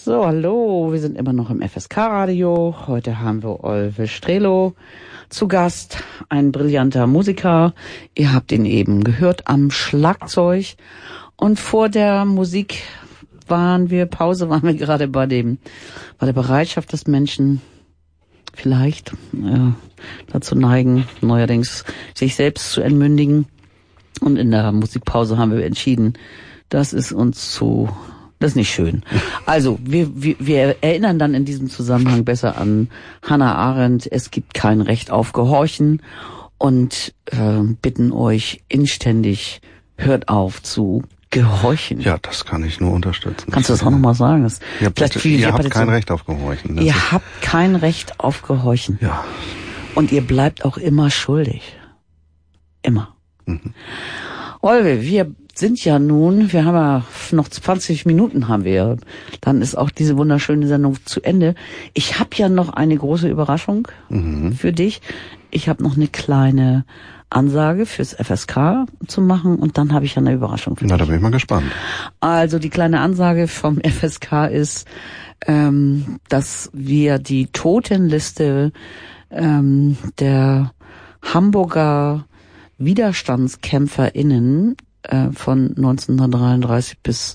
So, hallo, wir sind immer noch im FSK-Radio. Heute haben wir Olwe Strelo zu Gast, ein brillanter Musiker. Ihr habt ihn eben gehört am Schlagzeug. Und vor der Musik waren wir gerade bei der Bereitschaft des Menschen, vielleicht dazu neigen, neuerdings sich selbst zu entmündigen. Und in der Musikpause haben wir entschieden, das ist nicht schön. Also, wir erinnern dann in diesem Zusammenhang besser an Hannah Arendt, es gibt kein Recht auf Gehorchen, und bitten euch inständig, hört auf zu gehorchen. Ja, das kann ich nur unterstützen. Kannst du das auch nochmal sagen? Ihr habt kein Recht auf Gehorchen. Ihr habt kein Recht auf Gehorchen. Ja. Und ihr bleibt auch immer schuldig. Immer. Mhm. Olwe, wir sind ja nun, wir haben ja noch 20 Minuten dann ist auch diese wunderschöne Sendung zu Ende. Ich habe ja noch eine große Überraschung für dich. Ich habe noch eine kleine Ansage fürs FSK zu machen und dann habe ich ja eine Überraschung für dich. Na, da bin ich mal gespannt. Also die kleine Ansage vom FSK ist, dass wir die Totenliste der Hamburger WiderstandskämpferInnen von 1933 bis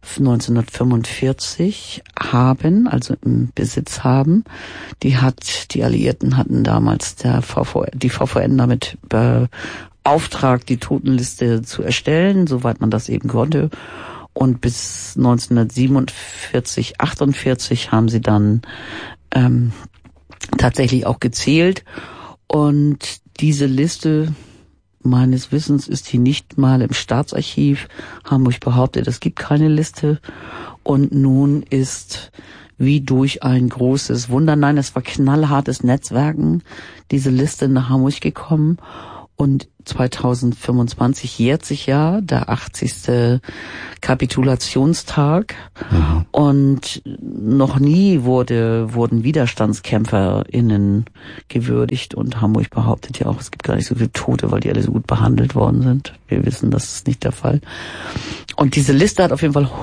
1945 haben, also im Besitz haben. Die Alliierten hatten damals die VVN damit beauftragt, die Totenliste zu erstellen, soweit man das eben konnte. Und bis 1947, 48 haben sie dann tatsächlich auch gezählt. Und diese Liste, meines Wissens, ist die nicht mal im Staatsarchiv. Hamburg behauptet, es gibt keine Liste. Und nun ist wie durch ein großes Wunder, nein, es war knallhartes Netzwerken, diese Liste nach Hamburg gekommen. Und 2025 jährt sich ja der 80. Kapitulationstag. Mhm. Und noch nie wurden WiderstandskämpferInnen gewürdigt. Und Hamburg behauptet ja auch, es gibt gar nicht so viele Tote, weil die alle so gut behandelt worden sind. Wir wissen, das ist nicht der Fall. Und diese Liste hat auf jeden Fall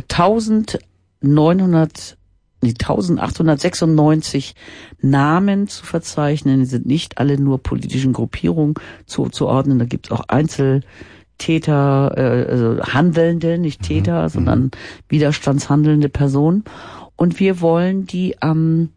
1896 Namen zu verzeichnen. Die sind nicht alle nur politischen Gruppierungen zuzuordnen. Da gibt es auch Einzeltäter, also Handelnde, nicht Täter, sondern widerstandshandelnde Personen. Und wir wollen die am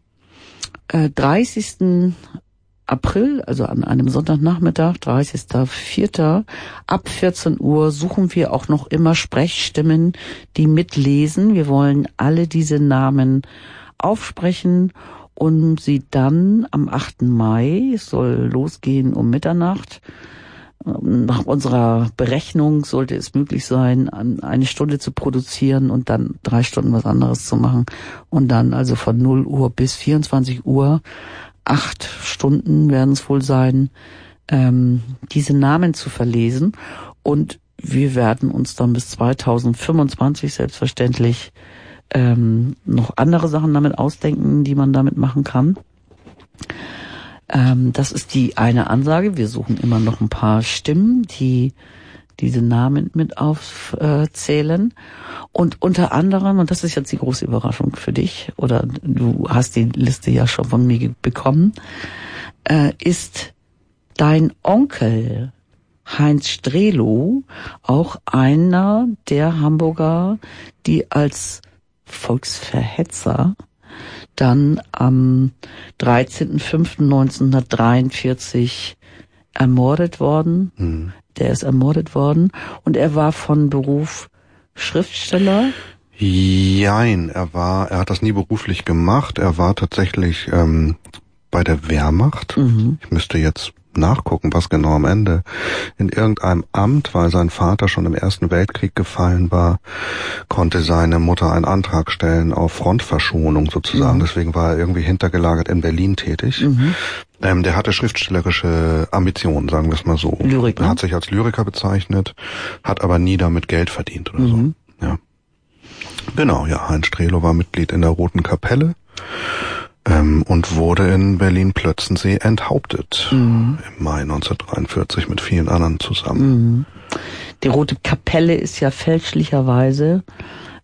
30. April, also an einem Sonntagnachmittag, 30.04. ab 14 Uhr suchen wir auch noch immer Sprechstimmen, die mitlesen. Wir wollen alle diese Namen aufsprechen, um sie dann am 8. Mai, es soll losgehen um Mitternacht. Nach unserer Berechnung sollte es möglich sein, eine Stunde zu produzieren und dann 3 Stunden was anderes zu machen. Und dann also von 0 Uhr bis 24 Uhr 8 Stunden werden es wohl sein, diese Namen zu verlesen. Und wir werden uns dann bis 2025 selbstverständlich noch andere Sachen damit ausdenken, die man damit machen kann. Das ist die eine Ansage. Wir suchen immer noch ein paar Stimmen, die diese Namen mit aufzählen. Und unter anderem, und das ist jetzt die große Überraschung für dich, oder du hast die Liste ja schon von mir bekommen, ist dein Onkel Heinz Strelo auch einer der Hamburger, die als Volksverhetzer dann am 13.05.1943 ermordet worden. Mhm. Der ist ermordet worden und er war von Beruf Schriftsteller. Jein, er hat das nie beruflich gemacht. Er war tatsächlich bei der Wehrmacht. Mhm. Ich müsste jetzt nachgucken, was genau am Ende. In irgendeinem Amt, weil sein Vater schon im Ersten Weltkrieg gefallen war, konnte seine Mutter einen Antrag stellen auf Frontverschonung sozusagen. Mhm. Deswegen war er irgendwie hintergelagert in Berlin tätig. Mhm. Der hatte schriftstellerische Ambitionen, sagen wir es mal so. Lyrik, ne? Er hat sich als Lyriker bezeichnet, hat aber nie damit Geld verdient oder so. Ja. Genau, ja, Heinz Strelo war Mitglied in der Roten Kapelle. Und wurde in Berlin-Plötzensee enthauptet. Im Mai 1943 mit vielen anderen zusammen. Die Rote Kapelle ist ja fälschlicherweise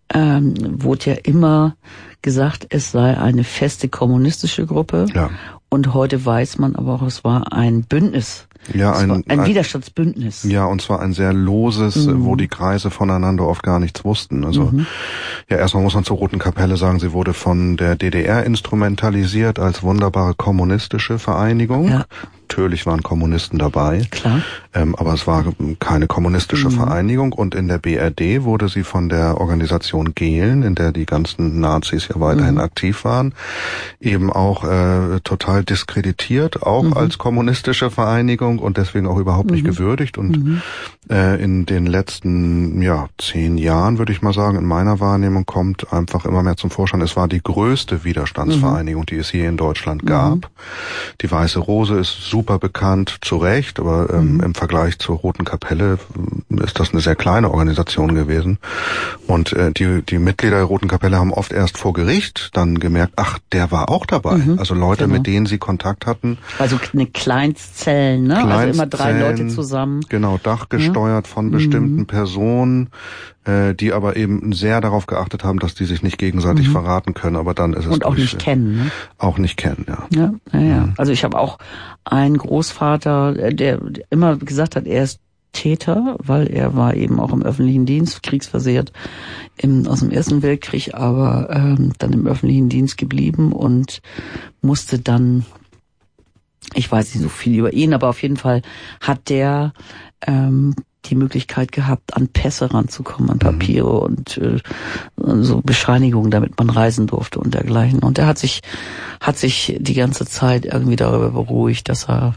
wurde ja immer gesagt, es sei eine feste kommunistische Gruppe. Ja. Und heute weiß man aber auch, es war ein Bündnis. Ja, ein Widerstandsbündnis. Ja, und zwar ein sehr loses, wo die Kreise voneinander oft gar nichts wussten. Also ja, erstmal muss man zur Roten Kapelle sagen, sie wurde von der DDR instrumentalisiert als wunderbare kommunistische Vereinigung. Ja. Natürlich waren Kommunisten dabei, klar, aber es war keine kommunistische Vereinigung, und in der BRD wurde sie von der Organisation Gehlen, in der die ganzen Nazis ja weiterhin aktiv waren, eben auch total diskreditiert, auch als kommunistische Vereinigung, und deswegen auch überhaupt nicht gewürdigt. Und in den letzten 10 Jahren, würde ich mal sagen, in meiner Wahrnehmung kommt einfach immer mehr zum Vorschein, es war die größte Widerstandsvereinigung, die es hier in Deutschland gab. Die Weiße Rose ist super bekannt, zu Recht, aber im Vergleich zur Roten Kapelle ist das eine sehr kleine Organisation gewesen. Und die Mitglieder der Roten Kapelle haben oft erst vor Gericht dann gemerkt, ach, der war auch dabei. Also Leute, mit denen sie Kontakt hatten. Also eine Kleinstzellen, ne? Also immer 3 Leute zusammen. Genau, dachgesteuert von bestimmten Personen, die aber eben sehr darauf geachtet haben, dass die sich nicht gegenseitig verraten können, aber dann ist es und auch nicht kennen, ne? Auch nicht kennen, ja. Ja. Also ich habe auch einen Großvater, der immer gesagt hat, er ist Täter, weil er war eben auch im öffentlichen Dienst, kriegsversehrt aus dem Ersten Weltkrieg, aber dann im öffentlichen Dienst geblieben und musste dann, ich weiß nicht so viel über ihn, aber auf jeden Fall hat der die Möglichkeit gehabt, an Pässe ranzukommen, an Papiere und so Bescheinigungen, damit man reisen durfte und dergleichen. Und er hat sich die ganze Zeit irgendwie darüber beruhigt, dass er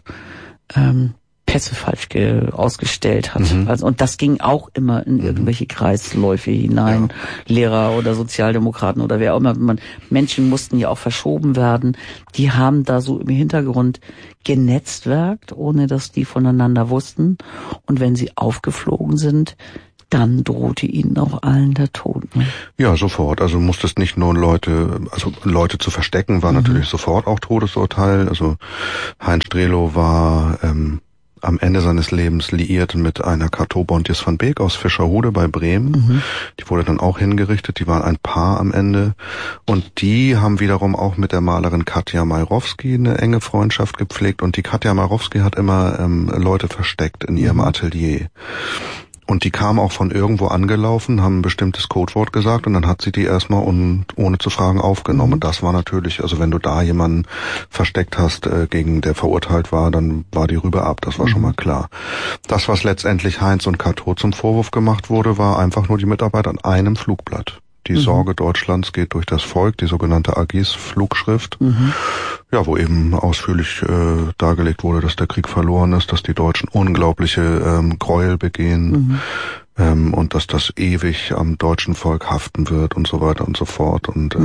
Pässe falsch ausgestellt hat. Also, und das ging auch immer in irgendwelche Kreisläufe hinein. Ja. Lehrer oder Sozialdemokraten oder wer auch immer. Menschen mussten ja auch verschoben werden. Die haben da so im Hintergrund genetzwerkt, ohne dass die voneinander wussten. Und wenn sie aufgeflogen sind, dann drohte ihnen auch allen der Tod. Ne? Ja, sofort. Also musstest nicht nur Leute zu verstecken, war natürlich sofort auch Todesurteil. Also Heinz Strelow war am Ende seines Lebens liiert mit einer Cato Bontjes van Beek aus Fischerhude bei Bremen. Die wurde dann auch hingerichtet, die waren ein Paar am Ende. Und die haben wiederum auch mit der Malerin Katja Majrowski eine enge Freundschaft gepflegt. Und die Katja Majrowski hat immer Leute versteckt in ihrem Atelier. Und die kamen auch von irgendwo angelaufen, haben ein bestimmtes Codewort gesagt und dann hat sie die erstmal ohne zu fragen aufgenommen. Und das war natürlich, also wenn du da jemanden versteckt hast, gegen der verurteilt war, dann war die Rübe ab, das war schon mal klar. Das, was letztendlich Heinz und Cato zum Vorwurf gemacht wurde, war einfach nur die Mitarbeit an einem Flugblatt. Die Sorge Deutschlands geht durch das Volk, die sogenannte Agis-Flugschrift, ja, wo eben ausführlich dargelegt wurde, dass der Krieg verloren ist, dass die Deutschen unglaubliche Gräuel begehen und dass das ewig am deutschen Volk haften wird und so weiter und so fort. Und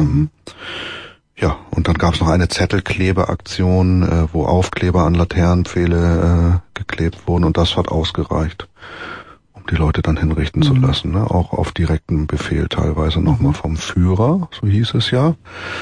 ja, und dann gab es noch eine Zettelklebeaktion, wo Aufkleber an Laternenpfähle geklebt wurden und das hat ausgereicht, die Leute dann hinrichten zu lassen, ne? Auch auf direkten Befehl teilweise nochmal vom Führer, so hieß es ja.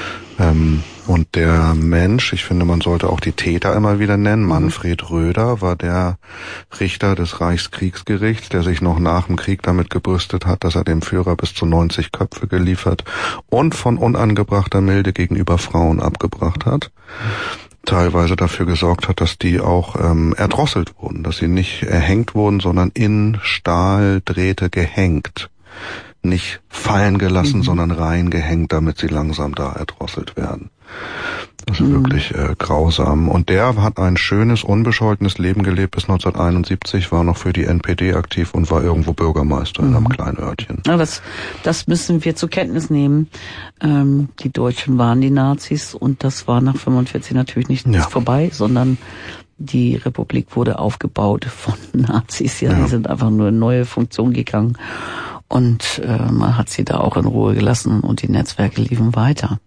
Und der Mensch, ich finde, man sollte auch die Täter immer wieder nennen, Manfred Röder war der Richter des Reichskriegsgerichts, der sich noch nach dem Krieg damit gebrüstet hat, dass er dem Führer bis zu 90 Köpfe geliefert und von unangebrachter Milde gegenüber Frauen abgebracht hat. Teilweise dafür gesorgt hat, dass die auch erdrosselt wurden, dass sie nicht erhängt wurden, sondern in Stahldrähte gehängt. Nicht fallen gelassen, sondern reingehängt, damit sie langsam da erdrosselt werden. Das ist wirklich grausam. Und der hat ein schönes, unbescholtenes Leben gelebt bis 1971, war noch für die NPD aktiv und war irgendwo Bürgermeister in einem kleinen Örtchen. Ja, das müssen wir zur Kenntnis nehmen. Die Deutschen waren die Nazis und das war nach 45 natürlich nicht vorbei, sondern die Republik wurde aufgebaut von Nazis. Ja, die sind einfach nur in neue Funktion gegangen. Und man hat sie da auch in Ruhe gelassen und die Netzwerke liefen weiter.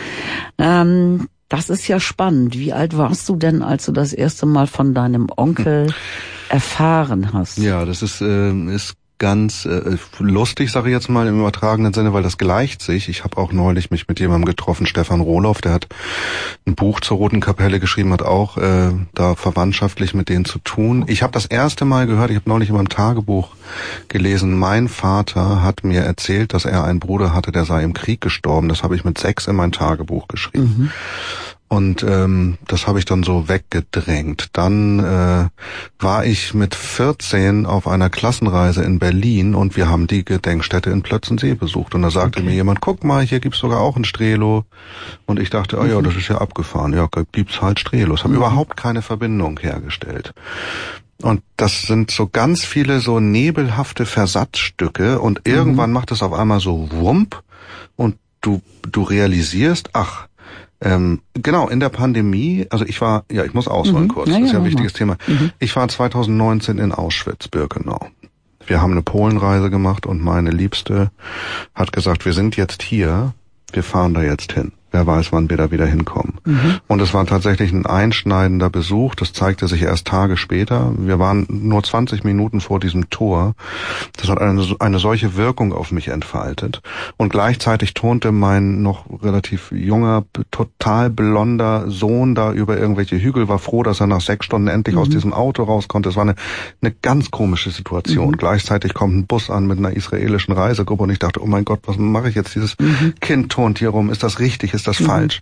Das ist ja spannend. Wie alt warst du denn, als du das erste Mal von deinem Onkel erfahren hast? Ja, das ist ganz lustig, sage ich jetzt mal im übertragenen Sinne, weil das gleicht sich. Ich habe auch neulich mich mit jemandem getroffen, Stefan Rohloff, der hat ein Buch zur Roten Kapelle geschrieben, hat auch da verwandtschaftlich mit denen zu tun. Ich habe das erste Mal gehört, ich habe neulich in meinem Tagebuch gelesen, mein Vater hat mir erzählt, dass er einen Bruder hatte, der sei im Krieg gestorben. Das habe ich mit 6 in mein Tagebuch geschrieben. Mhm. Und das habe ich dann so weggedrängt. Dann war ich mit 14 auf einer Klassenreise in Berlin und wir haben die Gedenkstätte in Plötzensee besucht. Und da sagte mir jemand, guck mal, hier gibt's sogar auch ein Strelo. Und ich dachte, ja, das ist ja abgefahren. Ja, gibt's halt Strelos. Habe überhaupt keine Verbindung hergestellt. Und das sind so ganz viele so nebelhafte Versatzstücke und irgendwann macht es auf einmal so Wump und du realisierst, ach, genau, in der Pandemie, also ich muss ausholen kurz, das ist ja ein wichtiges Thema. Ich war 2019 in Auschwitz-Birkenau. Wir haben eine Polenreise gemacht und meine Liebste hat gesagt, wir sind jetzt hier, wir fahren da jetzt hin. Wer weiß, wann wir da wieder hinkommen. Und es war tatsächlich ein einschneidender Besuch. Das zeigte sich erst Tage später. Wir waren nur 20 Minuten vor diesem Tor. Das hat eine solche Wirkung auf mich entfaltet. Und gleichzeitig turnte mein noch relativ junger, total blonder Sohn da über irgendwelche Hügel, war froh, dass er nach 6 Stunden endlich aus diesem Auto raus konnte. Es war eine ganz komische Situation. Gleichzeitig kommt ein Bus an mit einer israelischen Reisegruppe und ich dachte, oh mein Gott, was mache ich jetzt? Dieses Kind turnt hier rum. Ist das richtig? Ist das falsch?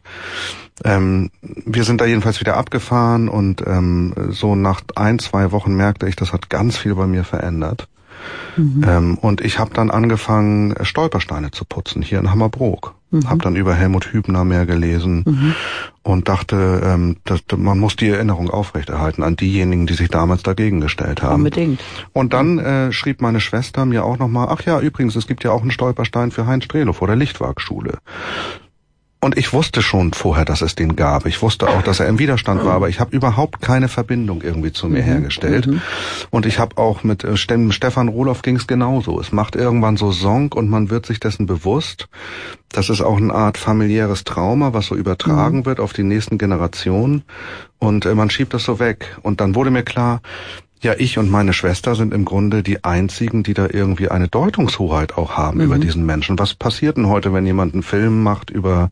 Wir sind da jedenfalls wieder abgefahren und so nach 1-2 Wochen merkte ich, das hat ganz viel bei mir verändert. Und ich habe dann angefangen, Stolpersteine zu putzen, hier in Hammerbrook. Habe dann über Helmut Hübner mehr gelesen und dachte, man muss die Erinnerung aufrechterhalten an diejenigen, die sich damals dagegen gestellt haben. Unbedingt. Und dann schrieb meine Schwester mir auch nochmal, ach ja, übrigens, es gibt ja auch einen Stolperstein für Heinz Strelo vor der Lichtwagschule. Und ich wusste schon vorher, dass es den gab. Ich wusste auch, dass er im Widerstand war, aber ich habe überhaupt keine Verbindung irgendwie zu mir hergestellt. Und ich habe auch mit Stefan Rohloff ging es genauso. Es macht irgendwann so Song und man wird sich dessen bewusst. Das ist auch eine Art familiäres Trauma, was so übertragen wird auf die nächsten Generationen. Und man schiebt das so weg. Und dann wurde mir klar, ja, ich und meine Schwester sind im Grunde die einzigen, die da irgendwie eine Deutungshoheit auch haben über diesen Menschen. Was passiert denn heute, wenn jemand einen Film macht über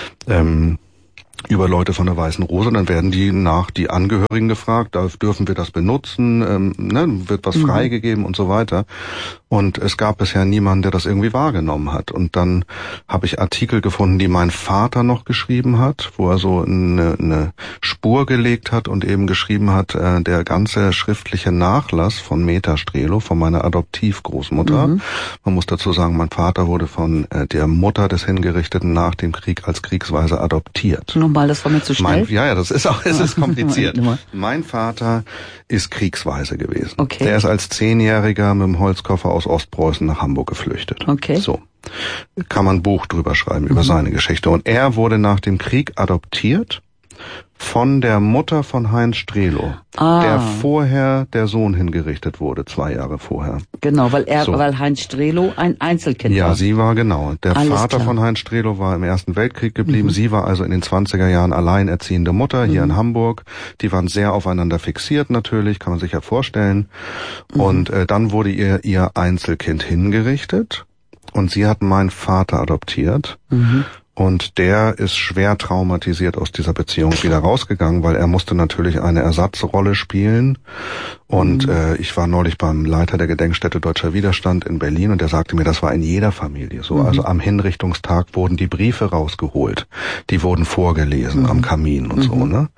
Leute von der Weißen Rose, dann werden die Angehörigen gefragt, dürfen wir das benutzen, wird was freigegeben und so weiter. Und es gab bisher niemanden, der das irgendwie wahrgenommen hat. Und dann habe ich Artikel gefunden, die mein Vater noch geschrieben hat, wo er so eine Spur gelegt hat und eben geschrieben hat, der ganze schriftliche Nachlass von Meta Strelo, von meiner Adoptivgroßmutter. Man muss dazu sagen, mein Vater wurde von der Mutter des Hingerichteten nach dem Krieg als Kriegsweise adoptiert. Nochmal, das war mir zu schnell. Das ist auch, es ist kompliziert. Mein Vater ist kriegsweise gewesen. Okay. Der ist als 10-Jähriger mit dem Holzkoffer aus Ostpreußen nach Hamburg geflüchtet. Okay. So. Kann man ein Buch drüber schreiben, über seine Geschichte. Und er wurde nach dem Krieg adoptiert von der Mutter von Heinz Strelo, der vorher der Sohn hingerichtet wurde, 2 Jahre vorher. Genau, weil Heinz Strelo ein Einzelkind war. Ja, sie war genau. Der Alles Vater klar. von Heinz Strelo war im Ersten Weltkrieg geblieben. Sie war also in den 20er Jahren alleinerziehende Mutter hier in Hamburg. Die waren sehr aufeinander fixiert natürlich, kann man sich ja vorstellen. Und dann wurde ihr Einzelkind hingerichtet und sie hat meinen Vater adoptiert. Und der ist schwer traumatisiert aus dieser Beziehung wieder rausgegangen, weil er musste natürlich eine Ersatzrolle spielen. Und ich war neulich beim Leiter der Gedenkstätte Deutscher Widerstand in Berlin und der sagte mir, das war in jeder Familie so. Also am Hinrichtungstag wurden die Briefe rausgeholt. Die wurden vorgelesen am Kamin und so, ne?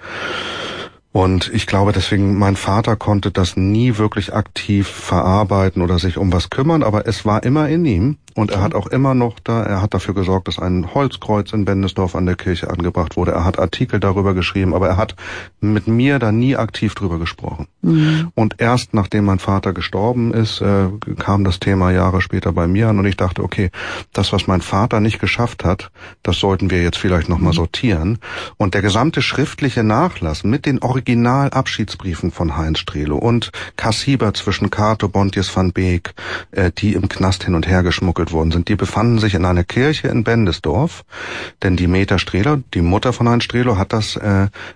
Und ich glaube deswegen, mein Vater konnte das nie wirklich aktiv verarbeiten oder sich um was kümmern, aber es war immer in ihm. Und er hat auch immer noch er hat dafür gesorgt, dass ein Holzkreuz in Bendesdorf an der Kirche angebracht wurde. Er hat Artikel darüber geschrieben, aber er hat mit mir da nie aktiv drüber gesprochen. Und erst nachdem mein Vater gestorben ist, kam das Thema Jahre später bei mir an und ich dachte, okay, das, was mein Vater nicht geschafft hat, das sollten wir jetzt vielleicht nochmal sortieren. Und der gesamte schriftliche Nachlass mit den Original-Abschiedsbriefen von Heinz Strelo und Kassiber zwischen Cato Bontjes van Beek, die im Knast hin und her geschmuggelt worden sind, die befanden sich in einer Kirche in Bendesdorf, denn die Meta Strelo, die Mutter von Heinz Strelo, hat das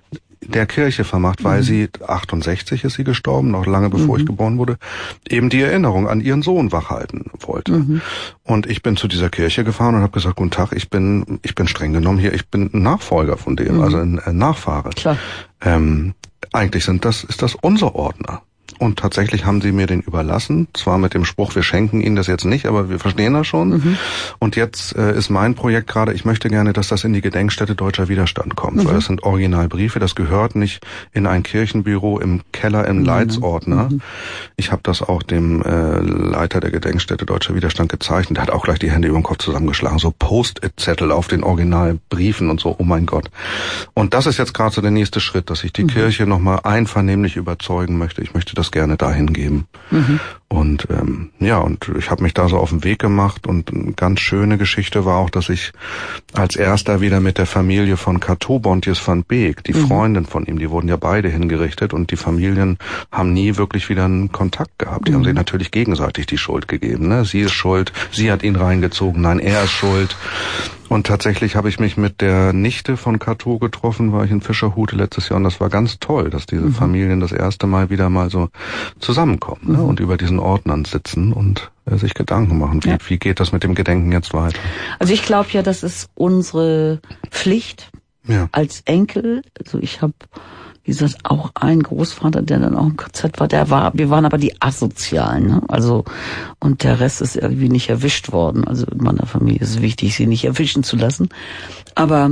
der Kirche vermacht, weil sie 68 ist sie gestorben, noch lange bevor ich geboren wurde, eben die Erinnerung an ihren Sohn wachhalten wollte. Und ich bin zu dieser Kirche gefahren und habe gesagt, guten Tag, ich bin streng genommen hier, ich bin ein Nachfolger von dem, also ein Nachfahre. Klar. Eigentlich ist das unser Ordner. Und tatsächlich haben sie mir den überlassen, zwar mit dem Spruch, wir schenken Ihnen das jetzt nicht, aber wir verstehen das schon. Und jetzt ist mein Projekt gerade, ich möchte gerne, dass das in die Gedenkstätte Deutscher Widerstand kommt, weil das sind Originalbriefe, das gehört nicht in ein Kirchenbüro im Keller im Leitsordner. Ich habe das auch dem Leiter der Gedenkstätte Deutscher Widerstand gezeichnet, der hat auch gleich die Hände über den Kopf zusammengeschlagen, so Post-it-Zettel auf den Originalbriefen und so, oh mein Gott. Und das ist jetzt gerade so der nächste Schritt, dass ich die Kirche nochmal einvernehmlich überzeugen möchte. Ich möchte das gerne dahin geben. Und und ich habe mich da so auf den Weg gemacht und eine ganz schöne Geschichte war auch, dass ich als erster wieder mit der Familie von Cateau Bontius van Beek, die Freundin von ihm, die wurden ja beide hingerichtet und die Familien haben nie wirklich wieder einen Kontakt gehabt. Die haben sich natürlich gegenseitig die Schuld gegeben. Ne? Sie ist schuld, sie hat ihn reingezogen, nein, er ist schuld. Und tatsächlich habe ich mich mit der Nichte von Cateau getroffen, war ich in Fischerhute letztes Jahr und das war ganz toll, dass diese Familien das erste Mal wieder mal so zusammenkommen ne? Und über diesen Ordnern sitzen und sich Gedanken machen, wie geht das mit dem Gedenken jetzt weiter? Also ich glaube ja, das ist unsere Pflicht als Enkel. Also ich habe, wie gesagt, auch einen Großvater, der dann auch im KZ war. Wir waren aber die Asozialen, ne? Also, und der Rest ist irgendwie nicht erwischt worden. Also in meiner Familie ist es wichtig, sie nicht erwischen zu lassen. Aber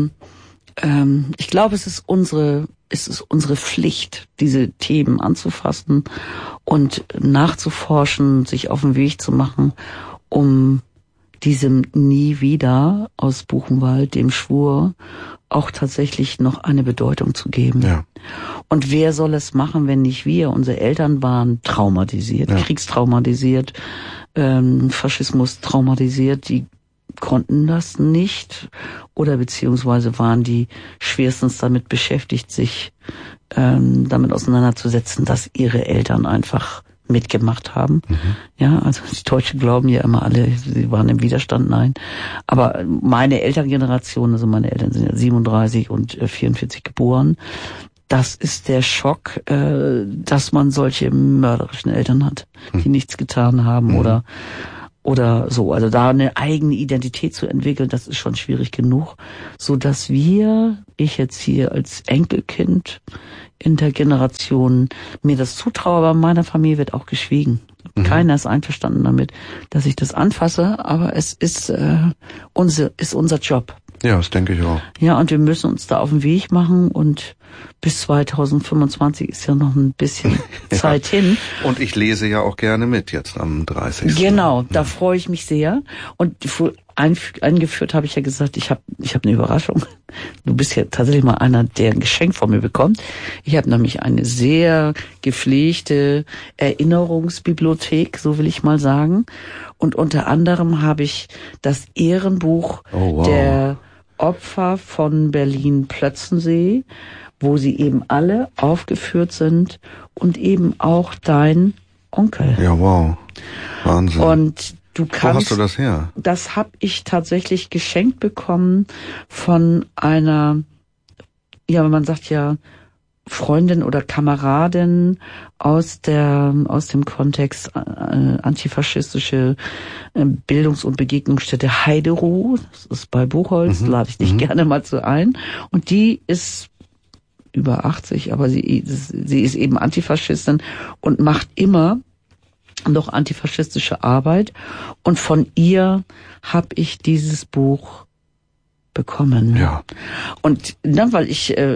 ich glaube, es ist unsere Pflicht, diese Themen anzufassen und nachzuforschen, sich auf den Weg zu machen, um diesem Nie wieder aus Buchenwald, dem Schwur, auch tatsächlich noch eine Bedeutung zu geben. Ja. Und wer soll es machen, wenn nicht wir? Unsere Eltern waren traumatisiert, kriegstraumatisiert, Faschismus traumatisiert, die konnten das nicht oder beziehungsweise waren die schwerstens damit beschäftigt, sich damit auseinanderzusetzen, dass ihre Eltern einfach mitgemacht haben. Ja, also die Deutschen glauben ja immer alle, sie waren im Widerstand, nein. Aber meine Elterngeneration, also meine Eltern sind ja 37 und 44 geboren, das ist der Schock, dass man solche mörderischen Eltern hat, die nichts getan haben oder so. Also da eine eigene Identität zu entwickeln, das ist schon schwierig genug, so dass ich jetzt hier als Enkelkind in der Generation mir das zutraue, aber in meiner Familie wird auch geschwiegen. Keiner ist einverstanden damit, dass ich das anfasse, aber es ist unser Job. Ja, das denke ich auch. Ja, und wir müssen uns da auf den Weg machen und bis 2025 ist ja noch ein bisschen Zeit hin. Und ich lese ja auch gerne mit jetzt am 30. Genau, da freue ich mich sehr. Und eingeführt habe ich ja gesagt, ich hab eine Überraschung. Du bist ja tatsächlich mal einer, der ein Geschenk von mir bekommt. Ich habe nämlich eine sehr gepflegte Erinnerungsbibliothek, so will ich mal sagen. Und unter anderem habe ich das Ehrenbuch der Opfer von Berlin-Plötzensee, wo sie eben alle aufgeführt sind und eben auch dein Onkel. Ja, wow. Wahnsinn. Und du kannst... Wo hast du das her? Das habe ich tatsächlich geschenkt bekommen von einer, ja, man sagt ja, Freundin oder Kameradin aus dem Kontext antifaschistische Bildungs- und Begegnungsstätte Heideruh. Das ist bei Buchholz, lade ich dich gerne mal zu ein. Und die ist über 80, aber sie ist eben Antifaschistin und macht immer noch antifaschistische Arbeit. Und von ihr habe ich dieses Buch bekommen. Ja. Und dann, weil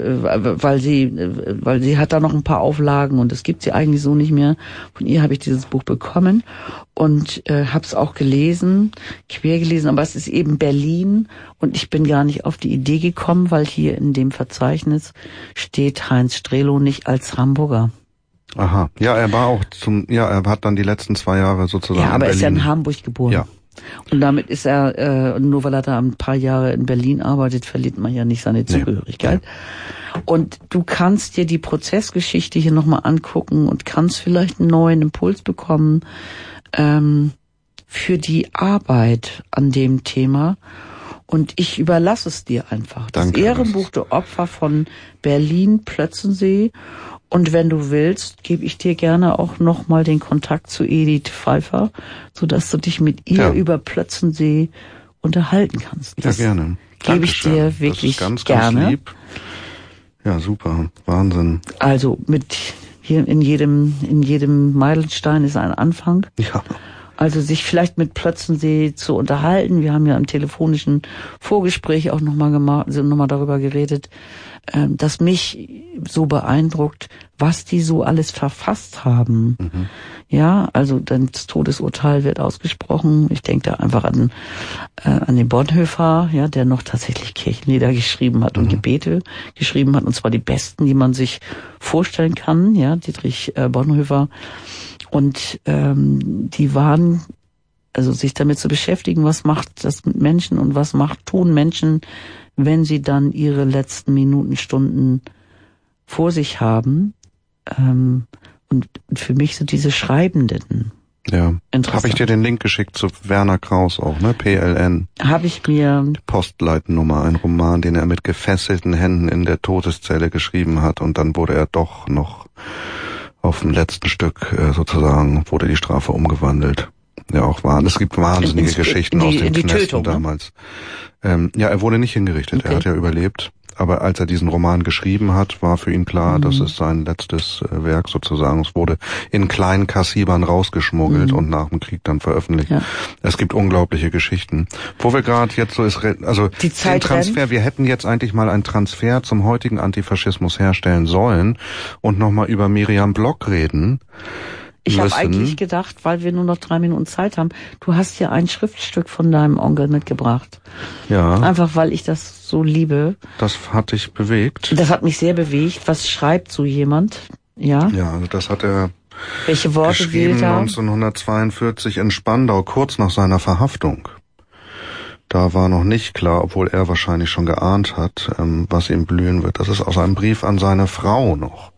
sie hat da noch ein paar Auflagen und das gibt sie eigentlich so nicht mehr. Von ihr habe ich dieses Buch bekommen und habe es auch gelesen, quer gelesen, aber es ist eben Berlin und ich bin gar nicht auf die Idee gekommen, weil hier in dem Verzeichnis steht Heinz Strehlow nicht als Hamburger. Aha. Ja, er hat dann die letzten 2 Jahre sozusagen Ja, aber er in ist ja Berlin. in Hamburg geboren. Ja. Und damit ist er, nur weil er da ein paar Jahre in Berlin arbeitet, verliert man ja nicht seine Zugehörigkeit. Nee. Und du kannst dir die Prozessgeschichte hier nochmal angucken und kannst vielleicht einen neuen Impuls bekommen für die Arbeit an dem Thema. Und ich überlasse es dir einfach. Danke. Das Ehrenbuch der Opfer von Berlin-Plötzensee. Und wenn du willst, gebe ich dir gerne auch nochmal den Kontakt zu Edith Pfeiffer, sodass du dich mit ihr über Plötzensee unterhalten kannst. Das gerne. Gebe ich dir wirklich das ist ganz, gerne. Ganz lieb. Ja, super. Wahnsinn. Also hier in jedem Meilenstein ist ein Anfang. Ja. Also sich vielleicht mit Plötzensee zu unterhalten. Wir haben ja im telefonischen Vorgespräch auch nochmal darüber geredet, dass mich so beeindruckt, was die so alles verfasst haben. Mhm. Ja, also das Todesurteil wird ausgesprochen. Ich denke da einfach an den Bonhoeffer, ja, der noch tatsächlich Kirchenlieder geschrieben hat und Gebete geschrieben hat, und zwar die besten, die man sich vorstellen kann. Ja, Dietrich Bonhoeffer. Und die waren, also sich damit zu beschäftigen, was macht das mit Menschen und was tun Menschen, wenn sie dann ihre letzten Minuten, Stunden vor sich haben. Und für mich sind diese Schreibenden. Ja. Habe ich dir den Link geschickt zu Werner Krauss auch, ne? PLN. Habe ich mir. Die Postleitennummer, ein Roman, den er mit gefesselten Händen in der Todeszelle geschrieben hat, und dann wurde er doch noch auf dem letzten Stück sozusagen wurde die Strafe umgewandelt. Ja, auch es gibt wahnsinnige Geschichten aus den Knästen Tötung, damals. Ne? Ja, er wurde nicht hingerichtet, okay. Er hat ja überlebt. Aber als er diesen Roman geschrieben hat, war für ihn klar, das ist sein letztes Werk sozusagen. Es wurde in kleinen Kassibern rausgeschmuggelt und nach dem Krieg dann veröffentlicht. Ja. Es gibt unglaubliche Geschichten. Wo wir gerade jetzt so ist, also die Zeit den Transfer, wir hätten jetzt eigentlich mal einen Transfer zum heutigen Antifaschismus herstellen sollen und nochmal über Miriam Block reden. Ich habe eigentlich gedacht, weil wir nur noch 3 Minuten Zeit haben, du hast hier ein Schriftstück von deinem Onkel mitgebracht. Ja. Einfach, weil ich das so liebe. Das hat dich bewegt. Das hat mich sehr bewegt. Was schreibt so jemand? Ja. Ja, also das hat er Welche Worte geschrieben wählt er? 1942 in Spandau, kurz nach seiner Verhaftung. Da war noch nicht klar, obwohl er wahrscheinlich schon geahnt hat, was ihm blühen wird. Das ist aus einem Brief an seine Frau noch.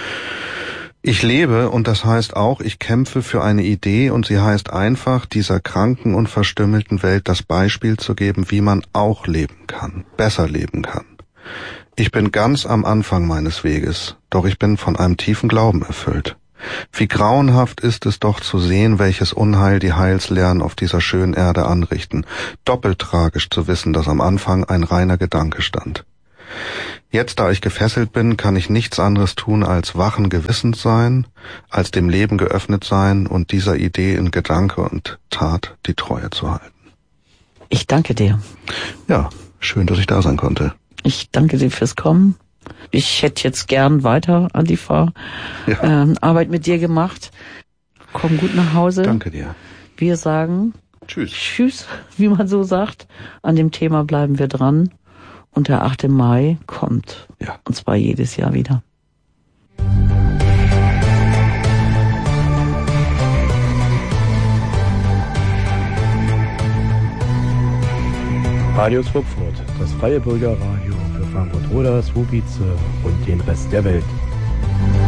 Ich lebe, und das heißt auch, ich kämpfe für eine Idee, und sie heißt einfach, dieser kranken und verstümmelten Welt das Beispiel zu geben, wie man auch leben kann, besser leben kann. Ich bin ganz am Anfang meines Weges, doch ich bin von einem tiefen Glauben erfüllt. Wie grauenhaft ist es doch zu sehen, welches Unheil die Heilslehren auf dieser schönen Erde anrichten. Doppelt tragisch zu wissen, dass am Anfang ein reiner Gedanke stand. Jetzt, da ich gefesselt bin, kann ich nichts anderes tun, als wachen Gewissens sein, als dem Leben geöffnet sein und dieser Idee in Gedanke und Tat die Treue zu halten. Ich danke dir. Ja, schön, dass ich da sein konnte. Ich danke dir fürs Kommen. Ich hätte jetzt gern weiter, Antifa, Arbeit mit dir gemacht. Komm gut nach Hause. Danke dir. Wir sagen Tschüss, wie man so sagt. An dem Thema bleiben wir dran. Und der 8. Mai kommt. Ja. Und zwar jedes Jahr wieder. Radio Swupfurt, das freie Bürgerradio für Frankfurt-Oder, Słubice und den Rest der Welt.